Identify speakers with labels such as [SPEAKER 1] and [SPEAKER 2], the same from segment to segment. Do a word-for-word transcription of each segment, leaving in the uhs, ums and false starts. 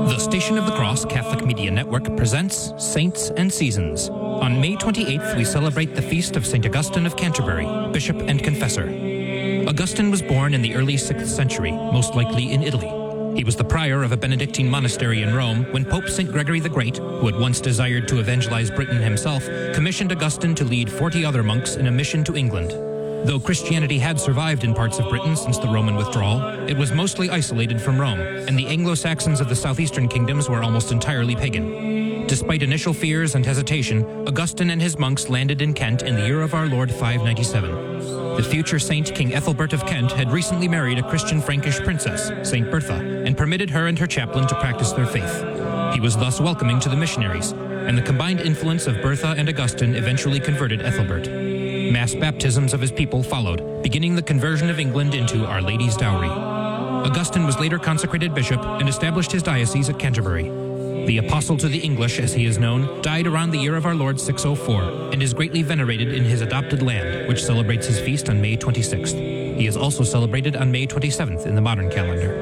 [SPEAKER 1] The Station of the Cross Catholic Media Network presents Saints and Seasons. On May twenty-eighth, we celebrate the feast of Saint Augustine of Canterbury, Bishop and Confessor. Augustine was born in the early sixth century, most likely in Italy. He was the prior of a Benedictine monastery in Rome when Pope Saint Gregory the Great, who had once desired to evangelize Britain himself, commissioned Augustine to lead forty other monks in a mission to England. Though Christianity had survived in parts of Britain since the Roman withdrawal, it was mostly isolated from Rome, and the Anglo-Saxons of the southeastern kingdoms were almost entirely pagan. Despite initial fears and hesitation, Augustine and his monks landed in Kent in the year of our Lord five ninety-seven. The future saint King Ethelbert of Kent had recently married a Christian Frankish princess, Saint Bertha, and permitted her and her chaplain to practice their faith. He was thus welcoming to the missionaries, and the combined influence of Bertha and Augustine eventually converted Ethelbert. Mass baptisms of his people followed, beginning the conversion of England into Our Lady's Dowry. Augustine was later consecrated bishop and established his diocese at Canterbury. The Apostle to the English, as he is known, died around the year of our Lord six oh four and is greatly venerated in his adopted land, which celebrates his feast on May twenty-sixth. He is also celebrated on May twenty-seventh in the modern calendar.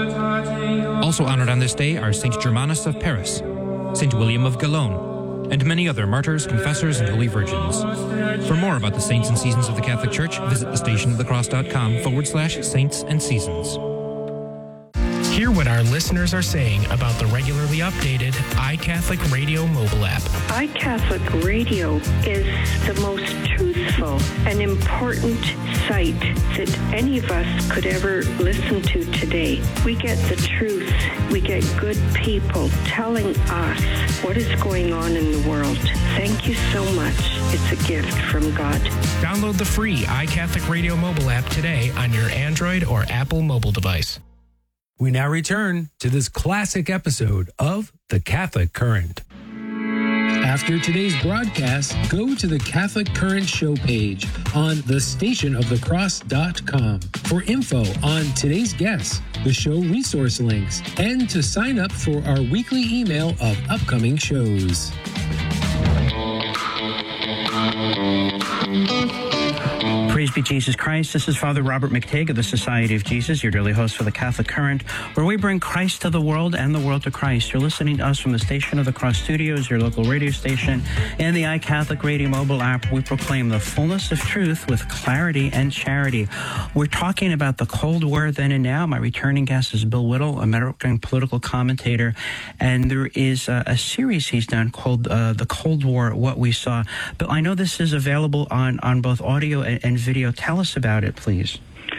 [SPEAKER 1] Also honored on this day are Saint Germanus of Paris, Saint William of Gellone, and many other martyrs, confessors, and holy virgins. For more about the saints and seasons of the Catholic Church, visit thestationofthecross.com forward slash saints and seasons.
[SPEAKER 2] Hear what our listeners are saying about the regularly updated iCatholic Radio mobile app.
[SPEAKER 3] iCatholic Radio is the most truthful and important site that any of us could ever listen to today. We get the truth. We get good people telling us what is going on in the world. Thank you so much. It's a gift from God.
[SPEAKER 2] Download the free iCatholic Radio mobile app today on your Android or Apple mobile device.
[SPEAKER 4] We now return to this classic episode of The Catholic Current. After today's broadcast, go to the Catholic Current show page on the station of the cross dot com for info on today's guests, the show resource links, and to sign up for our weekly email of upcoming shows.
[SPEAKER 5] Praise be Jesus Christ. This is Father Robert McTague of the Society of Jesus, your daily host for the Catholic Current, where we bring Christ to the world and the world to Christ. You're listening to us from the Station of the Cross Studios, your local radio station, and the iCatholic Radio mobile app. We proclaim the fullness of truth with clarity and charity. We're talking about the Cold War then and now. My returning guest is Bill Whittle, American political commentator, and there is a, a series he's done called uh, The Cold War, What We Saw. Bill, I know this is available on, on both audio and, and video. Tell us about it, please.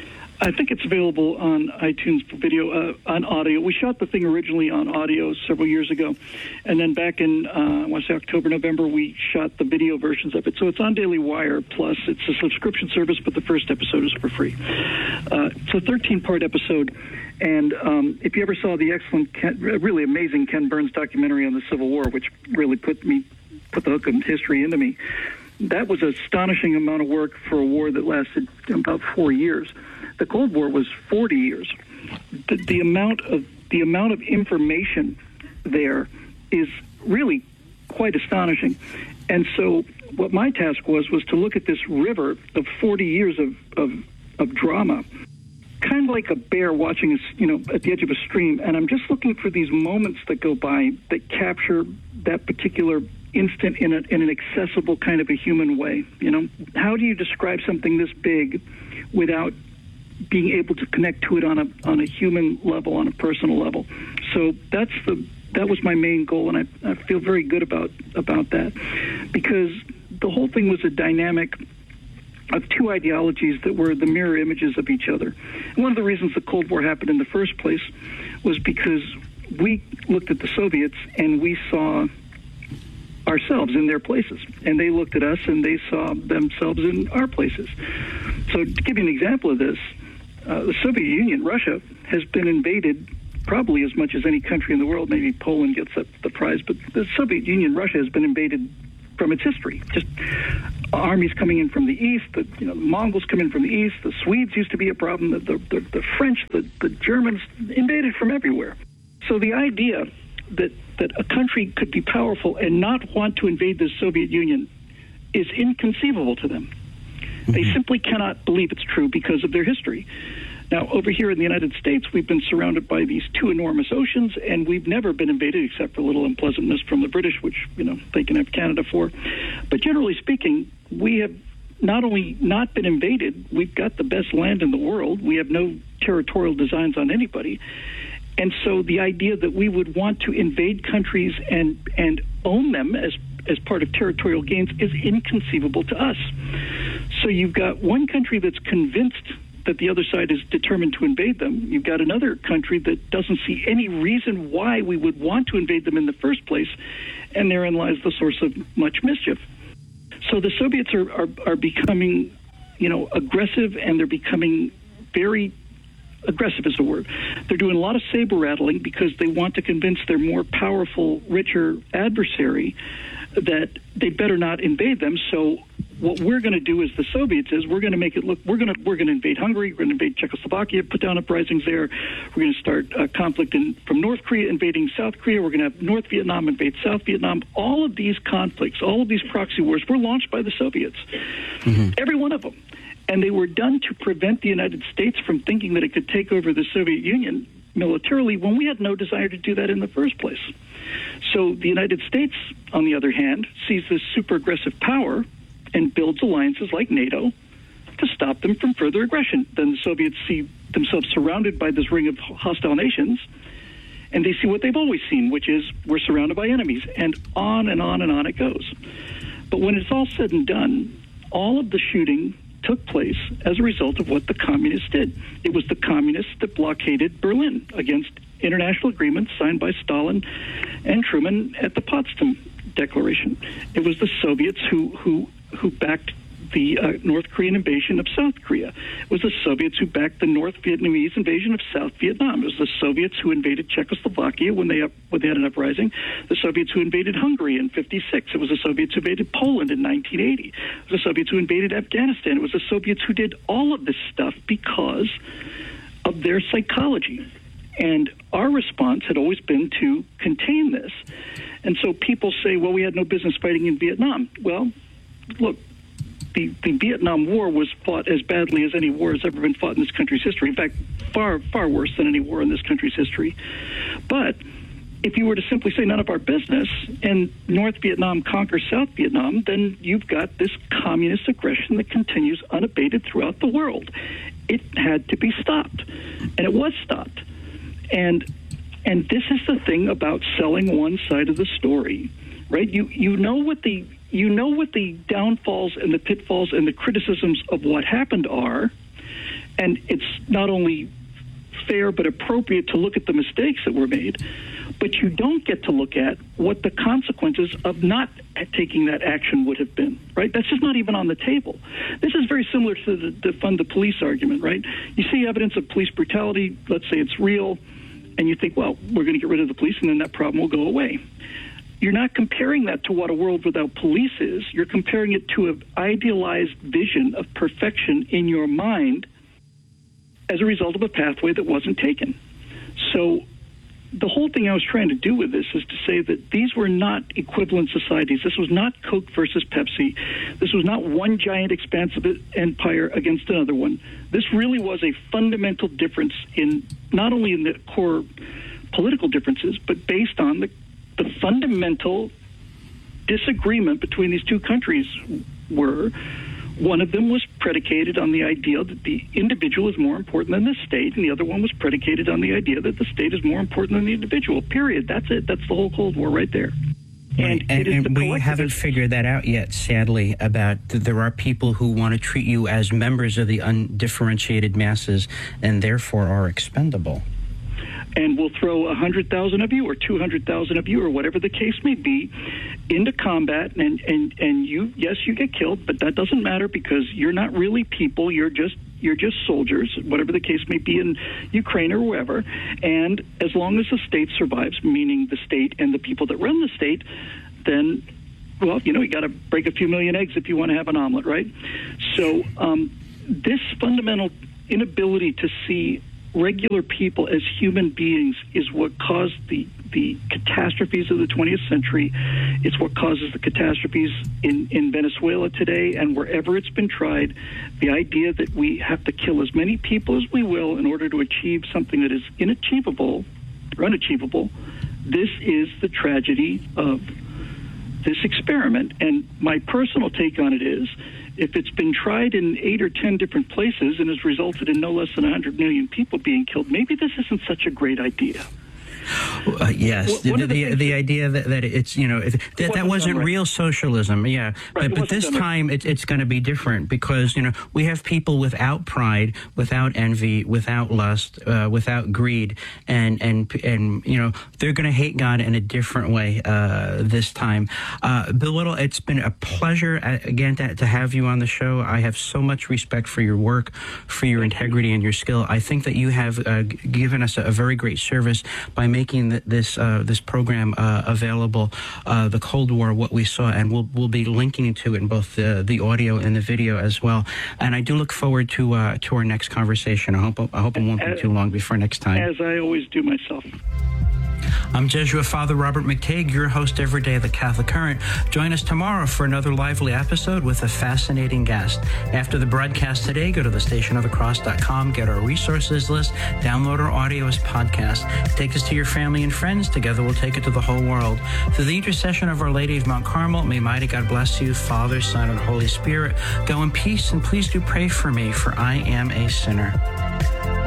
[SPEAKER 6] I think it's available on iTunes for video, uh, on audio. We shot the thing originally on audio several years ago, and then back in, uh, I want to say October, November, we shot the video versions of it. So it's on Daily Wire, plus it's a subscription service, but the first episode is for free. Uh, it's a thirteen-part episode, and um, if you ever saw the excellent, Ken, really amazing Ken Burns documentary on the Civil War, which really put me, put the hook of history into me, that was an astonishing amount of work for a war that lasted about four years. The Cold War was forty years. The, the amount of the amount of information there is really quite astonishing. And so, what my task was was to look at this river of forty years of of, of drama, kind of like a bear watching a, you know, at the edge of a stream. And I'm just looking for these moments that go by that capture that particular instant in, a, in an accessible kind of a human way. You know, how do you describe something this big without being able to connect to it on a on a human level, on a personal level? So that's the that was my main goal, and I, I feel very good about about that, because the whole thing was a dynamic of two ideologies that were the mirror images of each other. And one of the reasons the Cold War happened in the first place was because we looked at the Soviets and we saw ourselves in their places, and they looked at us and they saw themselves in our places. So to give you an example of this, uh, the Soviet Union, Russia, has been invaded probably as much as any country in the world. Maybe Poland gets the, the prize, but the Soviet Union, Russia, has been invaded from its history. Just armies coming in from the east, the, you know, the Mongols come in from the east, the Swedes used to be a problem, the, the, the, the French, the, the Germans, invaded from everywhere. So the idea that that a country could be powerful and not want to invade the Soviet Union is inconceivable to them. Mm-hmm. They simply cannot believe it's true because of their history. Now, over here in the United States, we've been surrounded by these two enormous oceans, and we've never been invaded except for a little unpleasantness from the British, which, you know, they can have Canada for. But generally speaking, we have not only not been invaded, we've got the best land in the world. We have no territorial designs on anybody. And so the idea that we would want to invade countries and, and own them as as part of territorial gains is inconceivable to us. So you've got one country that's convinced that the other side is determined to invade them. You've got another country that doesn't see any reason why we would want to invade them in the first place, and therein lies the source of much mischief. So the Soviets are, are, are becoming, you know, aggressive, and they're becoming very aggressive is the word. They're doing a lot of saber rattling because they want to convince their more powerful, richer adversary that they better not invade them. So what we're going to do as the Soviets is we're going to make it look, we're going to we're going to invade Hungary, we're going to invade Czechoslovakia, put down uprisings there. We're going to start a conflict in, from North Korea invading South Korea. We're going to have North Vietnam invade South Vietnam. All of these conflicts, all of these proxy wars were launched by the Soviets, mm-hmm. every one of them. And they were done to prevent the United States from thinking that it could take over the Soviet Union militarily when we had no desire to do that in the first place. So the United States, on the other hand, sees this super aggressive power and builds alliances like NATO to stop them from further aggression. Then the Soviets see themselves surrounded by this ring of hostile nations, and they see what they've always seen, which is we're surrounded by enemies, and on and on and on it goes. But when it's all said and done, all of the shooting took place as a result of what the communists did. It was the communists that blockaded Berlin against international agreements signed by Stalin and Truman at the Potsdam Declaration. It was the Soviets who who who backed the uh, North Korean invasion of South Korea. It was the Soviets who backed the North Vietnamese invasion of South Vietnam. It was the Soviets who invaded Czechoslovakia when they when they had an uprising. The Soviets who invaded Hungary in fifty-six. It was the Soviets who invaded Poland in nineteen eighty. It was the Soviets who invaded Afghanistan. It was the Soviets who did all of this stuff because of their psychology. And our response had always been to contain this. And so people say, well, we had no business fighting in Vietnam. Well, look, the, the Vietnam War was fought as badly as any war has ever been fought in this country's history. In fact, far, far worse than any war in this country's history. But if you were to simply say none of our business and North Vietnam conquers South Vietnam, then you've got this communist aggression that continues unabated throughout the world. It had to be stopped, and it was stopped. And and this is the thing about selling one side of the story, right? You you know what the you know what the downfalls and the pitfalls and the criticisms of what happened are, and it's not only fair but appropriate to look at the mistakes that were made, but you don't get to look at what the consequences of not taking that action would have been, right? That's just not even on the table. This is very similar to the defund the police argument, right? You see evidence of police brutality, let's say it's real, and you think, well, we're going to get rid of the police and then that problem will go away. You're not comparing that to what a world without police is. You're comparing it to an idealized vision of perfection in your mind as a result of a pathway that wasn't taken. So the whole thing I was trying to do with this is to say that these were not equivalent societies. This was not Coke versus Pepsi. This was not one giant expansive empire against another one. This really was a fundamental difference in not only in the core political differences, but based on the, the fundamental disagreement between these two countries were. One of them was predicated on the idea that the individual is more important than the state, and the other one was predicated on the idea that the state is more important than the individual, period. That's it. That's the whole Cold War right there.
[SPEAKER 5] And, and, and we haven't figured that out yet, sadly, about th- there are people who want to treat you as members of the undifferentiated masses and therefore are expendable.
[SPEAKER 6] And we'll throw one hundred thousand of you or two hundred thousand of you or whatever the case may be into combat, and, and, and you, yes, you get killed, but that doesn't matter because you're not really people. You're just you're just soldiers, whatever the case may be in Ukraine or wherever. And as long as the state survives, meaning the state and the people that run the state, then, well, you know, you got to break a few million eggs if you want to have an omelet, right? So um, this fundamental inability to see regular people as human beings is what caused the, the catastrophes of the twentieth century. It's what causes the catastrophes in, in Venezuela today and wherever it's been tried. The idea that we have to kill as many people as we will in order to achieve something that is inachievable or unachievable. This is the tragedy of this experiment. And my personal take on it is, if it's been tried in eight or ten different places and has resulted in no less than one hundred million people being killed, maybe this isn't such a great idea.
[SPEAKER 5] Uh, yes,
[SPEAKER 6] What- what
[SPEAKER 5] the
[SPEAKER 6] are the
[SPEAKER 5] the,
[SPEAKER 6] things
[SPEAKER 5] the
[SPEAKER 6] that-
[SPEAKER 5] idea that, that it's, you know, that, that
[SPEAKER 6] wasn't
[SPEAKER 5] wasn't
[SPEAKER 6] done right.
[SPEAKER 5] real socialism, yeah.
[SPEAKER 6] Right,
[SPEAKER 5] But,
[SPEAKER 6] it
[SPEAKER 5] but
[SPEAKER 6] wasn't
[SPEAKER 5] this
[SPEAKER 6] done right.
[SPEAKER 5] time it, it's going to be different because, you know, we have people without pride, without envy, without lust, uh, without greed, and, and, and you know, they're going to hate God in a different way uh, this time. Uh, Bill Whittle, it's been a pleasure, uh, again, to, to have you on the show. I have so much respect for your work, for your integrity and your skill. I think that you have uh, g- given us a, a very great service by making th- this uh, this program uh, available, uh, the Cold War, what we saw, and we'll we'll be linking to it in both the the audio and the video as well. And I do look forward to uh, to our next conversation. I hope I hope it won't be too long before next time.
[SPEAKER 6] As I always do myself.
[SPEAKER 5] I'm Jesuit Father Robert McTague, your host every day of the Catholic Current. Join us tomorrow for another lively episode with a fascinating guest. After the broadcast today, go to the station of the cross dot com, get our resources list, download our audio as podcast. Take us to your family and friends. Together we'll take it to the whole world. Through the intercession of Our Lady of Mount Carmel, may mighty God bless you, Father, Son, and Holy Spirit. Go in peace, and please do pray for me, for I am a sinner.